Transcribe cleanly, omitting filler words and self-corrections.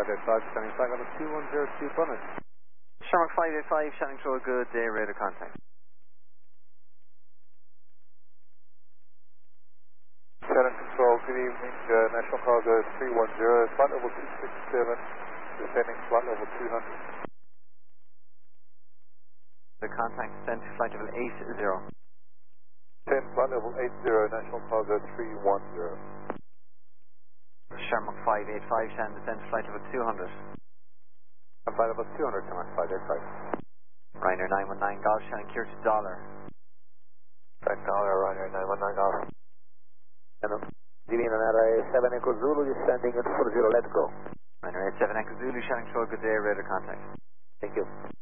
585, standing flight level 2102 Bunnet. Shamrock 585, Shannon Control, good day, radar contact. Shannon Control, good evening, National Cargo 310, flight level 267, descending flight level 200. The contact sent to flight level 80. 10, flight level 80, National Cargo 310. Shamrock 585, Shannon descend to flight level 200. Flight level 200, Shamrock 585. Ryanair 919 Golf, Shannon clear to dollar. Back dollar, Ryanair 919 Golf. Hello. Divina Nara 7 Echo Zulu, descending at 40, let's go. Ryanair 7 Echo Zulu, Shannon Control, good day, radar contact. Thank you.